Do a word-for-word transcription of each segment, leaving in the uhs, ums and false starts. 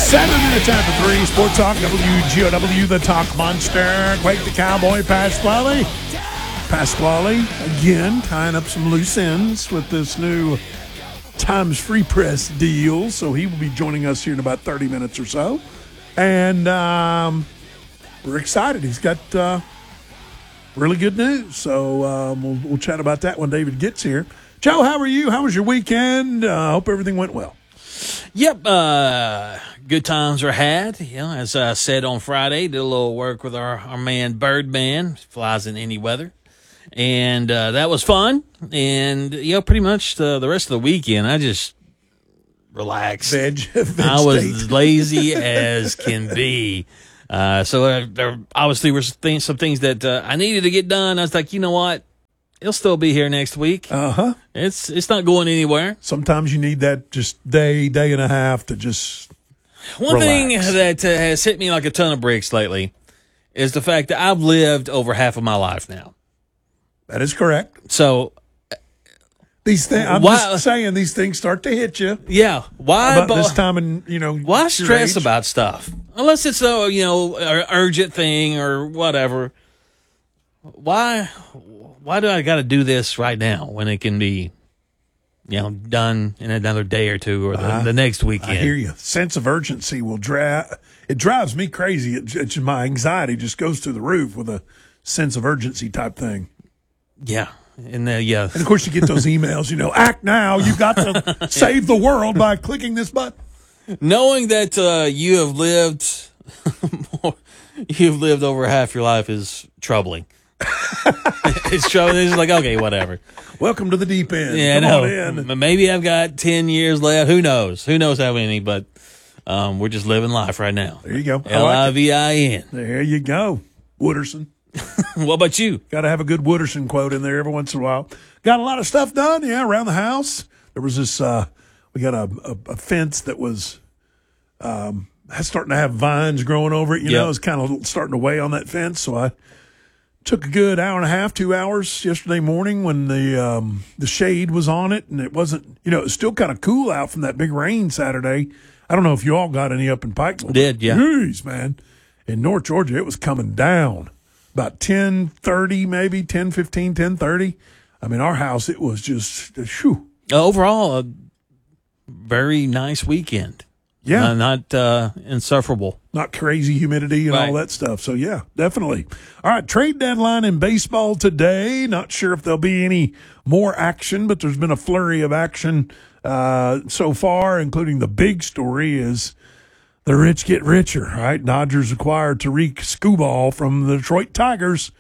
Seven minutes after three, Sports Talk, W G O W, the Talk Monster, Quake the Cowboy, Pasquale. Pasquale, again, tying up some loose ends with this new Times Free Press deal, so he will be joining us here in about thirty minutes or so. And um, we're excited. He's got uh, really good news, so um, we'll, we'll chat about that when David gets here. Joe, how are you? How was your weekend? I uh, hope everything went well. Yep, uh, good times are had. You know, as I said on Friday, did a little work with our, our man Birdman, flies in any weather. And uh, that was fun. And, you know, pretty much the, the rest of the weekend, I just relaxed. Veg, veg I was state. lazy as can be. Uh, so uh, there obviously were th- some things that uh, I needed to get done. I was like, you know what? It'll still be here next week. Uh-huh. It's it's not going anywhere. Sometimes you need that just day, day and a half to just One relax. thing that uh, has hit me like a ton of bricks lately is the fact that I've lived over half of my life now. That is correct. So, These things, I'm Why- just saying, these things start to hit you yeah, why about bo- this time, and you know, why your stress age. about stuff unless it's a you know a urgent thing or whatever? Why why do I got to do this right now when it can be you know done in another day or two or the, I- the next weekend? I hear you. Sense of urgency will drive. It drives me crazy. It, it, my anxiety just goes through the roof with a sense of urgency type thing. Yeah, and uh, yeah, And of course, you get those emails. You know, act now. You got to save the world by clicking this button. knowing that uh, you have lived more, you've lived over half your life is troubling. It's troubling. It's like, okay, whatever. Welcome to the deep end. Yeah, I Come know. on in. M- Maybe I've got ten years left. Who knows? Who knows how many? But um, we're just living life right now. There you go. I L I like V I N. it. There you go, Wooderson. What about you? Got to have a good Wooderson quote in there every once in a while. Got a lot of stuff done, yeah, around the house. There was this, uh, we got a, a, a fence that was um, starting to have vines growing over it. You Yep. know, it's kind of starting to weigh on that fence. So I took a good hour and a half, two hours yesterday morning when the um, the shade was on it, and it wasn't, you know, it was still kind of cool out from that big rain Saturday. I don't know if you all got any up in Pikeville. Did, yeah. Jeez, man. In North Georgia, it was coming down. About ten thirty, maybe ten fifteen, ten thirty. I mean, our house, it was just, shoo. Uh, overall, a very nice weekend. Yeah, Uh, not uh, insufferable. not crazy humidity and all Right. that stuff. So, yeah, definitely. All right, trade deadline in baseball today. Not sure if there'll be any more action, but there's been a flurry of action uh, so far, including the big story is the rich get richer, right? Dodgers acquired Tariq Skubal from the Detroit Tigers.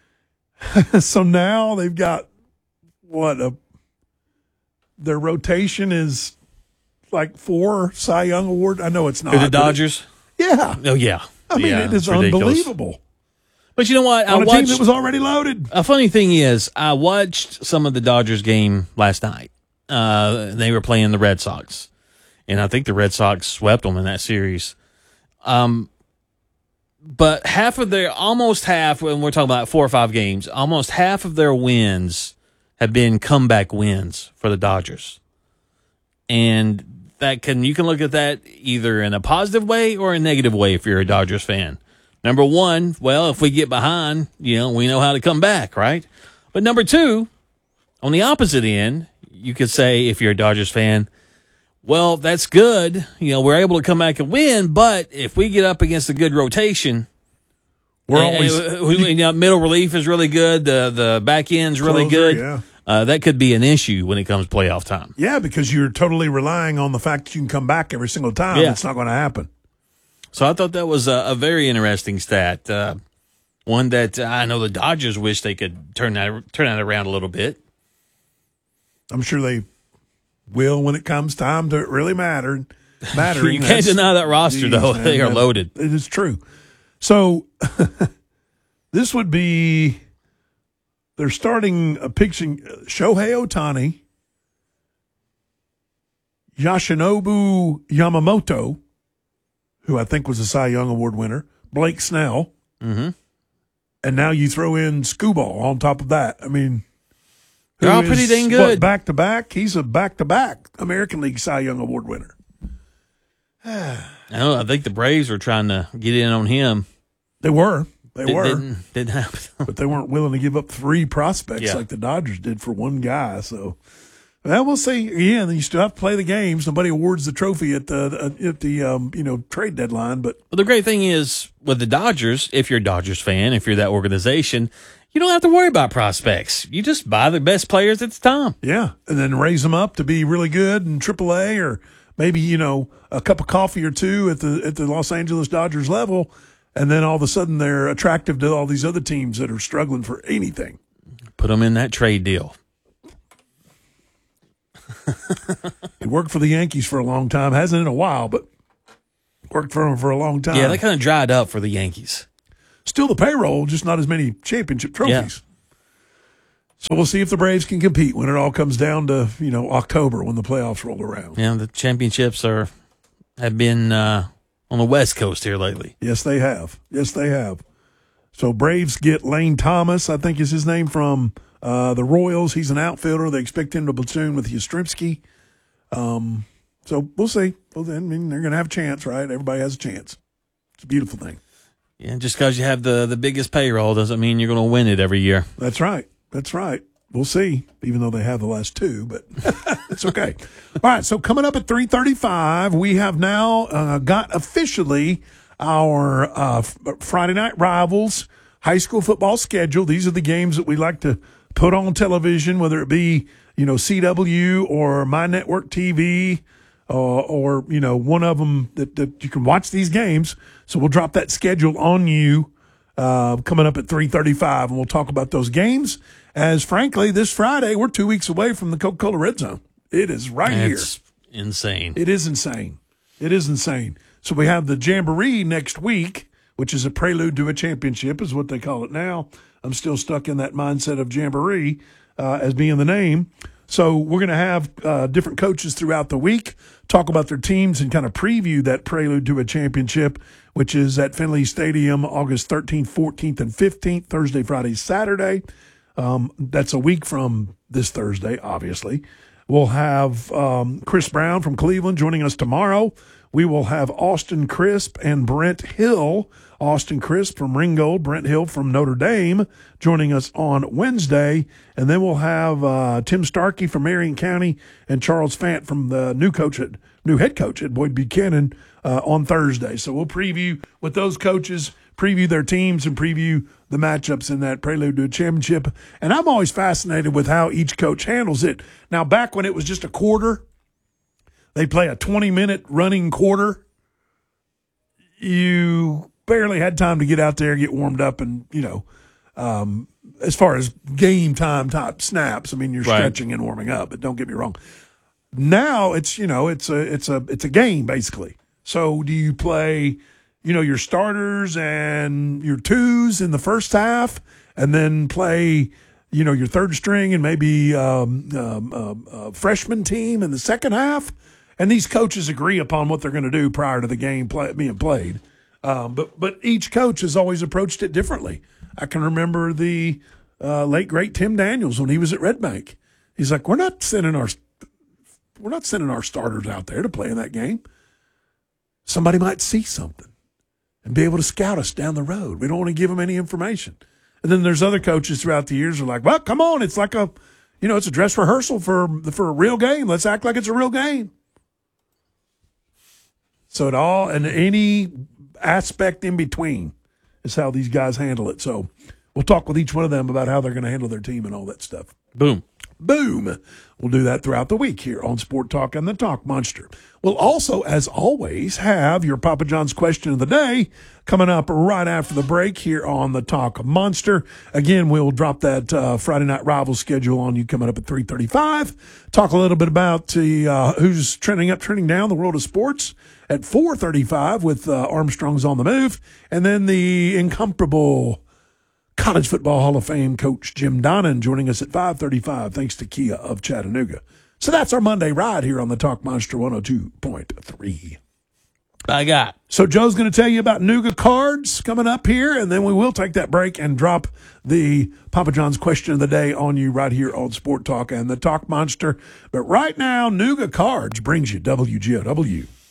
So now they've got, what, a their rotation is like four Cy Young Award. I know it's not. Who, the but it- Dodgers? yeah. Oh, yeah. I mean, Yeah, it is it's ridiculous. unbelievable. But you know what? I On a team watched. that was already loaded. A funny thing is, I watched some of the Dodgers game last night. Uh, they were playing the Red Sox, and I think the Red Sox swept them in that series. Um, but half of their, almost half, when we're talking about four or five games, almost half of their wins have been comeback wins for the Dodgers. And that can, you can look at that either in a positive way or a negative way if you're a Dodgers fan. Number one, well, if we get behind, you know, we know how to come back, right? But number two, on the opposite end, you could say if you're a Dodgers fan, well, that's good. You know, we're able to come back and win, but if we get up against a good rotation, We're and- always and, you know, middle relief is really good, the the back end's really Closer, good. yeah. Uh, that could be an issue when it comes to playoff time. yeah, because you're totally relying on the fact that you can come back every single time. Yeah. It's not going to happen. So I thought that was a, a very interesting stat. Uh, one that I know the Dodgers wish they could turn that turn that around a little bit. I'm sure they will when it comes time to really matter. Mattering. You can't That's- deny that roster, Geez, though. man, They are that- loaded. It is true. So this would be they're starting a pitching Shohei Ohtani, Yoshinobu Yamamoto, who I think was a Cy Young Award winner, Blake Snell, Mm-hmm. and now you throw in Skubal on top of that. I mean, They're who all pretty is, dang what, good. back to back. He's a back to back American League Cy Young Award winner. I know. I think the Braves were trying to get in on him. They were. They It were. Didn't, didn't happen. But they weren't willing to give up three prospects Yeah. like the Dodgers did for one guy. So, well, we'll see. Again, you still have to play the games. Nobody awards the trophy at the at the um, you know trade deadline. But Well, the great thing is with the Dodgers, if you're a Dodgers fan, if you're that organization, you don't have to worry about prospects. You just buy the best players at the time. yeah, and then raise them up to be really good in triple A, or maybe you know a cup of coffee or two at the at the Los Angeles Dodgers level. And then all of a sudden they're attractive to all these other teams that are struggling for anything. Put them in that trade deal. He worked for the Yankees for a long time. Hasn't in a while, but worked for them for a long time. Yeah, they kind of dried up for the Yankees. Still the payroll, just not as many championship trophies. So we'll see if the Braves can compete when it all comes down to, you know, October when the playoffs roll around. Yeah, the championships are have been uh, on the West Coast here lately. Yes, they have. Yes, they have. So Braves get Lane Thomas, I think is his name, from uh, the Royals. He's an outfielder. They expect him to platoon with Yastrzemski. Um, so we'll see. Well, then, I mean, they're going to have a chance, right? Everybody has a chance. It's a beautiful thing. Yeah, just because you have the, the biggest payroll doesn't mean you're going to win it every year. That's right. That's right. We'll see, even though they have the last two, but it's okay. All right, so coming up at three thirty-five, we have now uh, got officially our uh, f- Friday night rivals high school football schedule. These are the games that we like to put on television, whether it be, you know, C W or My Network T V, uh, or, you know, one of them that, that you can watch these games. So we'll drop that schedule on you uh, coming up at three thirty-five, and we'll talk about those games. As frankly, this Friday, we're two weeks away from the Coca-Cola Red Zone. It is right It's here. insane. It is insane. It is insane. So we have the Jamboree next week, which is a prelude to a championship, is what they call it now. I'm still stuck in that mindset of Jamboree uh, as being the name. So we're going to have uh, different coaches throughout the week talk about their teams and kind of preview that prelude to a championship, which is at Finley Stadium August thirteenth, fourteenth, and fifteenth, Thursday, Friday, Saturday. Um, that's a week from this Thursday, obviously. We'll have um, Chris Brown from Cleveland joining us tomorrow. We will have Austin Crisp and Brent Hill. Austin Crisp from Ringgold, Brent Hill from Notre Dame joining us on Wednesday. And then we'll have uh, Tim Starkey from Marion County and Charles Fant from the new coach at new head coach at Boyd Buchanan uh, on Thursday. So we'll preview with those coaches, preview their teams, and preview the matchups in that prelude to a championship. And I'm always fascinated with how each coach handles it. Now, back when it was just a quarter, they play a twenty-minute running quarter. You barely had time to get out there, get warmed up, and, you know, um, as far as game time type snaps, I mean, you're Right. stretching and warming up, but don't get me wrong. Now it's, you know, it's a it's a it's a game basically. So do you play, you know, your starters and your twos in the first half, and then play, you know, your third string and maybe um, um, um, uh, freshman team in the second half? And these coaches agree upon what they're going to do prior to the game play, being played. Um, but but each coach has always approached it differently. I can remember the uh, late great Tim Daniels when he was at Red Bank. He's like, we're not sending our we're not sending our starters out there to play in that game. Somebody might see something and be able to scout us down the road. We don't want to give them any information. And then there's other coaches throughout the years who are like, well, come on, it's like a, you know, it's a dress rehearsal for for a real game. Let's act like it's a real game. So it all, and any aspect in between is how these guys handle it. So we'll talk with each one of them about how they're going to handle their team and all that stuff. Boom. Boom. We'll do that throughout the week here on Sport Talk and the Talk Monster. We'll also, as always, have your Papa John's question of the day coming up right after the break here on the Talk Monster. Again, we'll drop that uh, Friday Night Rival schedule on you coming up at three thirty-five. Talk a little bit about the uh, who's trending up, trending down, the world of sports at four thirty-five with uh, Armstrong's on the Move. And then the incomparable College Football Hall of Fame coach Jim Donnan joining us at five thirty-five, thanks to Kia of Chattanooga. So that's our Monday ride here on the Talk Monster one oh two point three. I got. So Joe's going to tell you about Nuga cards coming up here, and then we will take that break and drop the Papa John's question of the day on you right here on Sport Talk and the Talk Monster. But right now, Nuga cards brings you W G O W.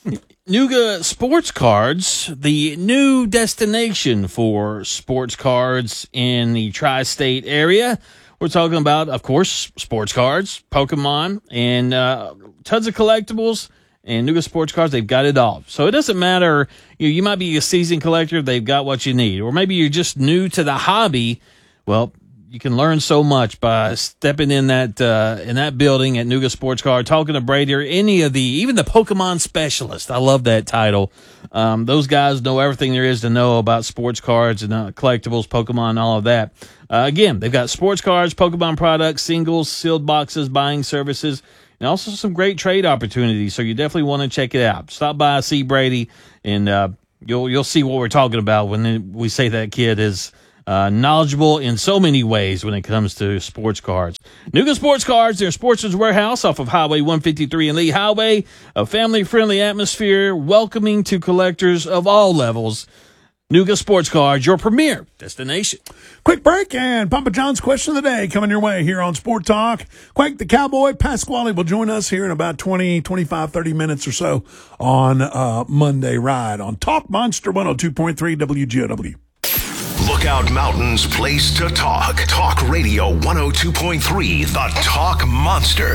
Nuga Sports Cards, the new destination for sports cards in the tri-state area. We're talking about, of course, sports cards, Pokemon, and uh, tons of collectibles. And Nuga Sports Cards, they've got it all. So it doesn't matter. You, you might be a seasoned collector. They've got what you need. Or maybe you're just new to the hobby. Well, you can learn so much by stepping in that uh, in that building at Nuga Sports Card, talking to Brady or any of the, even the Pokemon specialist. I love that title. Um, those guys know everything there is to know about sports cards and uh, collectibles, Pokemon, all of that. Uh, again, they've got sports cards, Pokemon products, singles, sealed boxes, buying services, and also some great trade opportunities. So you definitely want to check it out. Stop by, see Brady, and uh, you'll you'll see what we're talking about when we say that kid is uh, knowledgeable in so many ways when it comes to sports cards. Nuga Sports Cards, their Sportsman's Warehouse off of Highway one fifty-three and Lee Highway. A family-friendly atmosphere, welcoming to collectors of all levels. Nuga Sports Cards, your premier destination. Quick break, and Papa John's question of the day coming your way here on Sport Talk. Quake the Cowboy, Pasquale will join us here in about twenty, twenty-five, thirty minutes or so on uh, Monday Ride on Talk Monster one oh two point three W G O W. Lookout Mountain's place to talk. Talk Radio one oh two point three, the Talk Monster.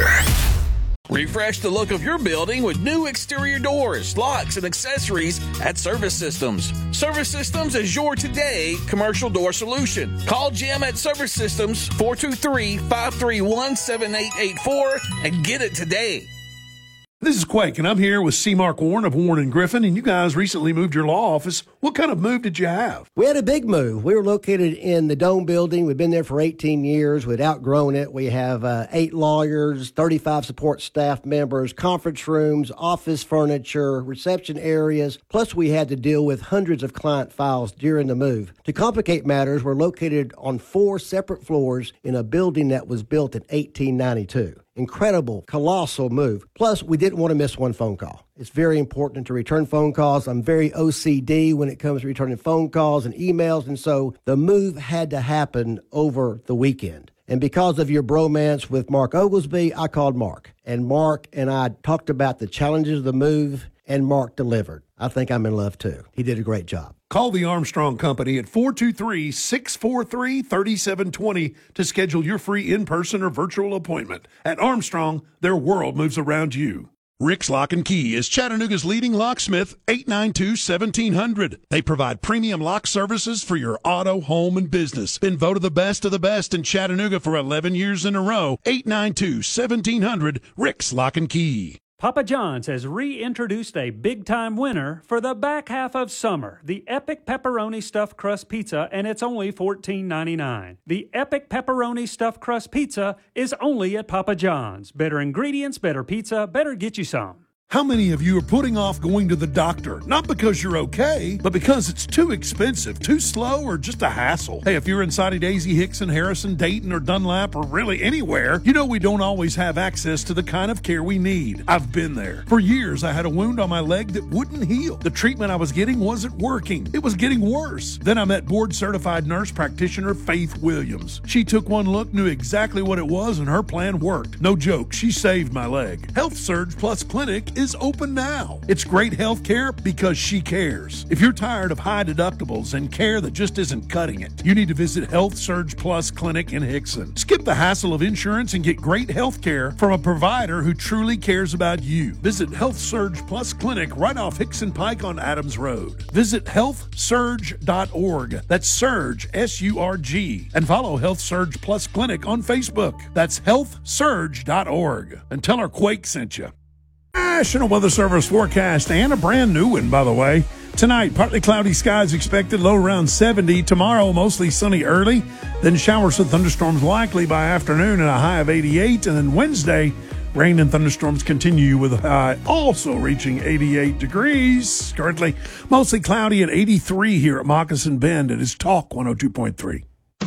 Refresh the look of your building with new exterior doors, locks, and accessories at Service Systems. Service Systems is your today commercial door solution. Call Jim at Service Systems, four two three, five three one, seven eight eight four, and get it today. This is Quake, and I'm here with C. Mark Warren of Warren and Griffin, and you guys recently moved your law office. What kind of move did you have? We had a big move. We were located in the Dome building. We've been there for eighteen years. We'd outgrown it. We have uh, eight lawyers, thirty-five support staff members, conference rooms, office furniture, reception areas. Plus, we had to deal with hundreds of client files during the move. To complicate matters, we're located on four separate floors in a building that was built in eighteen ninety-two. Incredible, colossal move. Plus, we didn't want to miss one phone call. It's very important to return phone calls. I'm very O C D when it comes to returning phone calls and emails, and so the move had to happen over the weekend. And because of your bromance with Mark Oglesby, I called Mark. And Mark and I talked about the challenges of the move, and Mark delivered. I think I'm in love, too. He did a great job. Call the Armstrong Company at four two three, six four three, three seven two zero to schedule your free in-person or virtual appointment. At Armstrong, their world moves around you. Rick's Lock and Key is Chattanooga's leading locksmith, eight nine two, one seven zero zero. They provide premium lock services for your auto, home, and business. Been voted the best of the best in Chattanooga for eleven years in a row. eight nine two, one seven zero zero, Rick's Lock and Key. Papa John's has reintroduced a big-time winner for the back half of summer, the Epic Pepperoni Stuffed Crust Pizza, and it's only fourteen ninety-nine. The Epic Pepperoni Stuffed Crust Pizza is only at Papa John's. Better ingredients, better pizza, better get you some. How many of you are putting off going to the doctor? Not because you're okay, but because it's too expensive, too slow, or just a hassle. Hey, if you're in Soddy Daisy, Hickson, Harrison, Dayton, or Dunlap, or really anywhere, you know we don't always have access to the kind of care we need. I've been there. For years, I had a wound on my leg that wouldn't heal. The treatment I was getting wasn't working. It was getting worse. Then I met board-certified nurse practitioner Faith Williams. She took one look, knew exactly what it was, and her plan worked. No joke, she saved my leg. Health Surge Plus Clinic is open now. It's great health care because she cares. If you're tired of high deductibles and care that just isn't cutting it, you need to visit Health Surge Plus Clinic in Hickson. Skip the hassle of insurance and get great health care from a provider who truly cares about you. Visit Health Surge Plus Clinic right off Hickson Pike on Adams Road. Visit health surge dot org. That's Surge, S U R G. And follow Health Surge Plus Clinic on Facebook. That's health surge dot org. And tell her Quake sent you. National Weather Service forecast, and a brand new one, by the way. Tonight, partly cloudy skies expected, low around seventy. Tomorrow, mostly sunny early, then showers and thunderstorms likely by afternoon and a high of eighty-eight. And then Wednesday, rain and thunderstorms continue with a high also reaching eighty-eight degrees. Currently, mostly cloudy at eighty-three here at Moccasin Bend. It is Talk one oh two point three.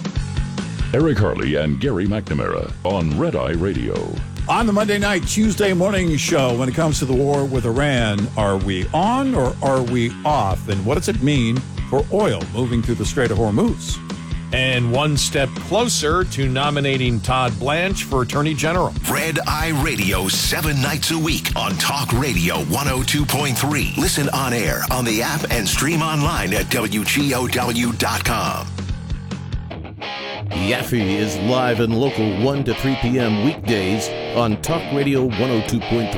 Eric Harley and Gary McNamara on Red Eye Radio. On the Monday night, Tuesday morning show, when it comes to the war with Iran, are we on or are we off? And what does it mean for oil moving through the Strait of Hormuz? and one step closer to nominating Todd Blanche for Attorney General. Red Eye Radio, seven nights a week on Talk Radio one oh two point three. Listen on air, on the app, and stream online at W G O W dot com. Yaffe is live and local one to three p.m. weekdays on Talk Radio one oh two point three.